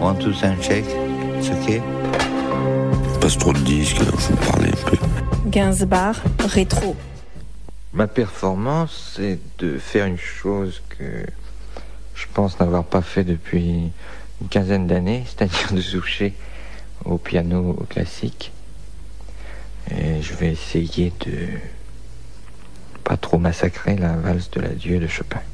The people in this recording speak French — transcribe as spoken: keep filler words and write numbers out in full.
One, two, sound check. It's okay. Passe trop de disques, alors faut parler un peu. Gainsbourg, rétro. Ma performance, c'est de faire une chose que je pense n'avoir pas fait depuis une quinzaine d'années, c'est-à-dire de toucher au piano classique. Et je vais essayer de pas trop massacrer la valse de l'adieu de Chopin.